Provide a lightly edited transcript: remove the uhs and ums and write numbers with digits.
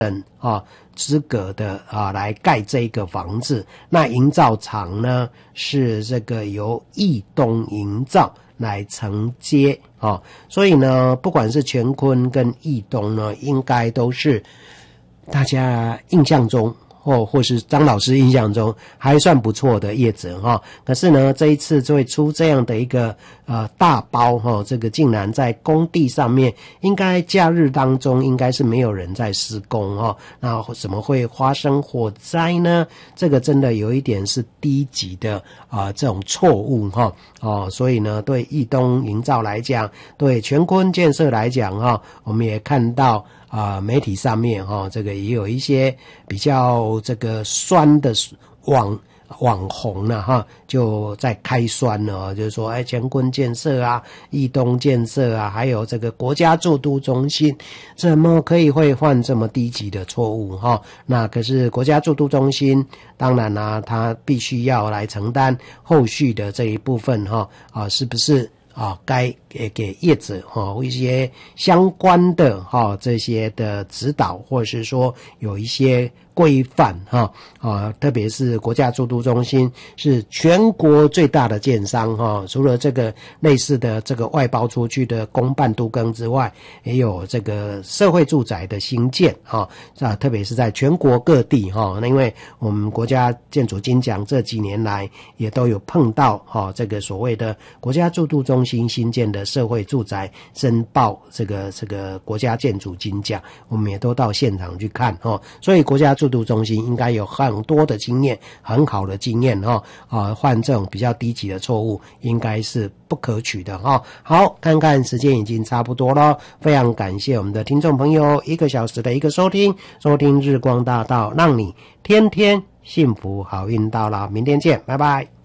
资格的来盖这个房子。那营造厂呢是这个由义东营造来承接所以呢不管是乾坤跟义东呢，应该都是大家印象中或是张老师印象中还算不错的业者可是呢这一次就会出这样的一个大包这个竟然在工地上面，应该假日当中应该是没有人在施工那怎么会发生火灾呢？这个真的有一点是低级的这种错误所以呢对义东营造来讲，对乾坤建设来讲我们也看到媒体上面这个也有一些比较这个酸的网红了就在开酸了就是说乾坤建设义东建设还有这个国家住都中心怎么可以会犯这么低级的错误那可是国家住都中心当然他必须要来承担后续的这一部分是不是该给业者一些相关的这些的指导，或者是说有一些规范特别是国家住都中心是全国最大的建商除了这个类似的这个外包出去的公办都更之外，也有这个社会住宅的兴建特别是在全国各地那因为我们国家建筑金奖这几年来也都有碰到这个所谓的国家住都中心新建的社会住宅申报这个国家建筑金奖，我们也都到现场去看所以国家住都中心应该有很多的经验，很好的经验犯这种比较低级的错误应该是不可取的好，看看时间已经差不多了，非常感谢我们的听众朋友1个小时的一个收听日光大道，让你天天幸福好运到了，明天见，拜拜。